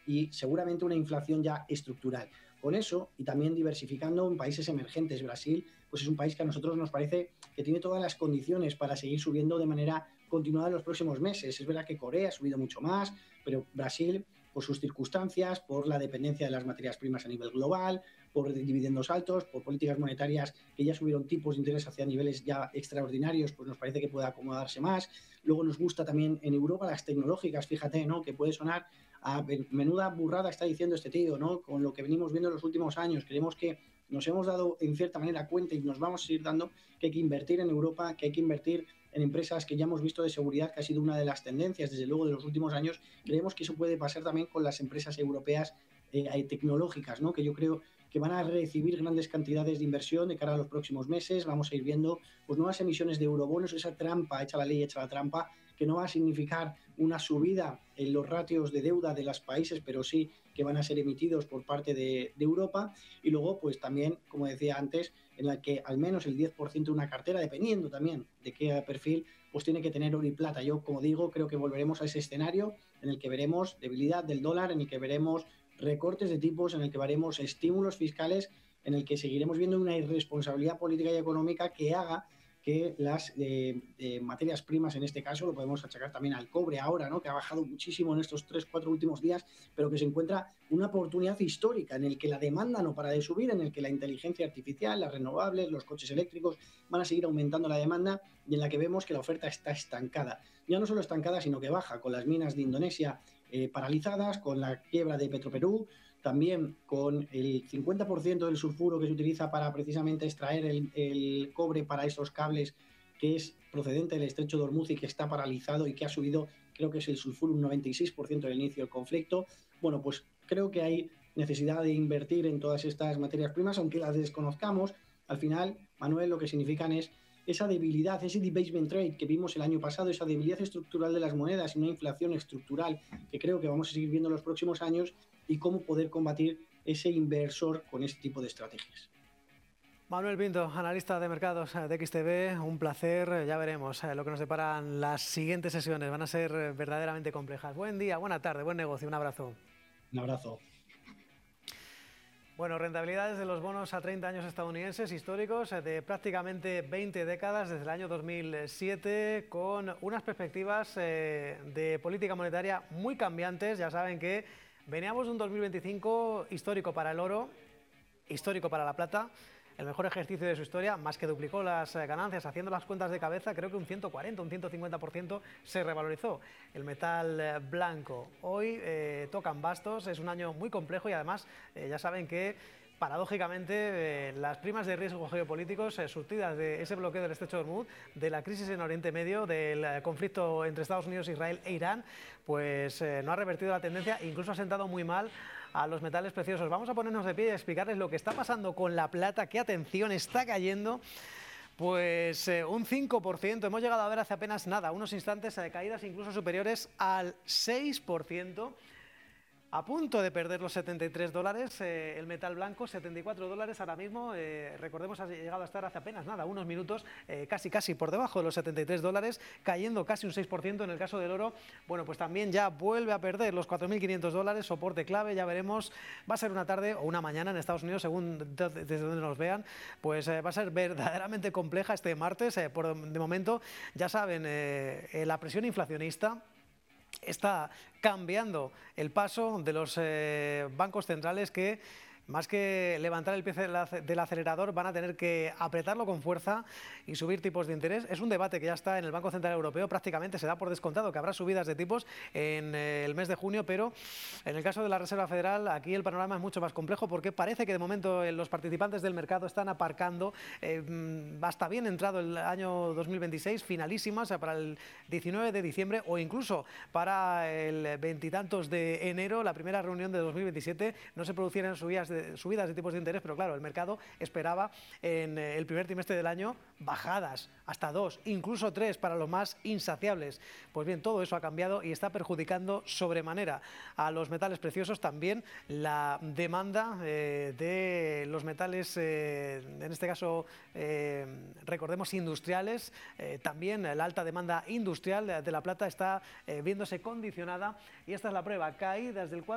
y seguramente una inflación ya estructural. Con eso, y también diversificando en países emergentes, Brasil pues es un país que a nosotros nos parece que tiene todas las condiciones para seguir subiendo de manera continuada en los próximos meses. Es verdad que Corea ha subido mucho más, pero Brasil, por sus circunstancias, por la dependencia de las materias primas a nivel global, por dividendos altos, por políticas monetarias que ya subieron tipos de interés hacia niveles ya extraordinarios, pues nos parece que puede acomodarse más. Luego nos gusta también en Europa las tecnológicas, fíjate, ¿no? Que puede sonar a menuda burrada está diciendo este tío, ¿no? Con lo que venimos viendo en los últimos años. Creemos que nos hemos dado en cierta manera cuenta y nos vamos a seguir dando que hay que invertir en Europa, que hay que invertir en empresas que ya hemos visto de seguridad, que ha sido una de las tendencias desde luego de los últimos años. Creemos que eso puede pasar también con las empresas europeas tecnológicas, ¿no? Que yo creo que van a recibir grandes cantidades de inversión de cara a los próximos meses. Vamos a ir viendo pues nuevas emisiones de eurobonos, esa trampa, hecha la ley, hecha la trampa, que no va a significar una subida en los ratios de deuda de los países, pero sí que van a ser emitidos por parte de Europa. Y luego, pues también, como decía antes, en la que al menos el 10% de una cartera, dependiendo también de qué perfil, pues tiene que tener oro y plata. Yo, como digo, creo que volveremos a ese escenario en el que veremos debilidad del dólar, en el que veremos recortes de tipos, en el que veremos estímulos fiscales, en el que seguiremos viendo una irresponsabilidad política y económica que haga que las materias primas, en este caso, lo podemos achacar también al cobre ahora, ¿no? Que ha bajado muchísimo en estos 3-4 últimos días, pero que se encuentra una oportunidad histórica en el que la demanda no para de subir, en el que la inteligencia artificial, las renovables, los coches eléctricos van a seguir aumentando la demanda y en la que vemos que la oferta está estancada. Ya no solo estancada, sino que baja, con las minas de Indonesia paralizadas, con la quiebra de Petroperú, también con el 50% del sulfuro que se utiliza para precisamente extraer el cobre para esos cables, que es procedente del estrecho de Hormuz y que está paralizado y que ha subido, creo que es el sulfuro, un 96% del inicio del conflicto. Bueno, pues creo que hay necesidad de invertir en todas estas materias primas, aunque las desconozcamos. Al final, Manuel, lo que significan es esa debilidad, ese debasement trade que vimos el año pasado, esa debilidad estructural de las monedas y una inflación estructural que creo que vamos a seguir viendo en los próximos años, y cómo poder combatir ese inversor con este tipo de estrategias. Manuel Pinto, analista de mercados de XTB, un placer. Ya veremos lo que nos deparan las siguientes sesiones. Van a ser verdaderamente complejas. Buen día, buena tarde, buen negocio. Un abrazo. Un abrazo. Bueno, rentabilidades de los bonos a 30 años estadounidenses históricos de prácticamente 20 décadas desde el año 2007, con unas perspectivas de política monetaria muy cambiantes. Ya saben que veníamos de un 2025 histórico para el oro, histórico para la plata. El mejor ejercicio de su historia, más que duplicó las ganancias. Haciendo las cuentas de cabeza, creo que un 140, un 150% se revalorizó el metal blanco. Hoy tocan bastos, es un año muy complejo y además ya saben que paradójicamente las primas de riesgo geopolíticos surtidas de ese bloqueo del estrecho de Hormuz, de la crisis en Oriente Medio, del conflicto entre Estados Unidos, Israel e Irán, pues no ha revertido la tendencia, incluso ha sentado muy mal a los metales preciosos. Vamos a ponernos de pie y explicarles lo que está pasando con la plata, que atención, está cayendo pues un 5%. Hemos llegado a ver hace apenas nada, unos instantes, de caídas incluso superiores al 6%. A punto de perder los 73 dólares, el metal blanco, 74 dólares ahora mismo, recordemos ha llegado a estar hace apenas nada, unos minutos, casi por debajo de los 73 dólares, cayendo casi un 6% en el caso del oro. Bueno, pues también ya vuelve a perder los 4.500 dólares, soporte clave, ya veremos, va a ser una tarde o una mañana en Estados Unidos, según desde donde nos vean, pues va a ser verdaderamente compleja este martes, de momento, ya saben, la presión inflacionista está cambiando el paso de los bancos centrales que, más que levantar el pie del acelerador, van a tener que apretarlo con fuerza y subir tipos de interés. Es un debate que ya está en el Banco Central Europeo, prácticamente se da por descontado que habrá subidas de tipos en el mes de junio, pero en el caso de la Reserva Federal aquí el panorama es mucho más complejo porque parece que de momento los participantes del mercado están aparcando hasta bien entrado el año 2026, finalísimas para el 19 de diciembre o incluso para el veintitantos de enero, la primera reunión de 2027, no se producieran subidas de tipos de interés, pero claro, el mercado esperaba en el primer trimestre del año bajadas hasta 2, incluso 3 para los más insaciables. Pues bien, todo eso ha cambiado y está perjudicando sobremanera a los metales preciosos, también la demanda de los metales, en este caso, recordemos, industriales, también la alta demanda industrial de la plata está viéndose condicionada y esta es la prueba, caídas del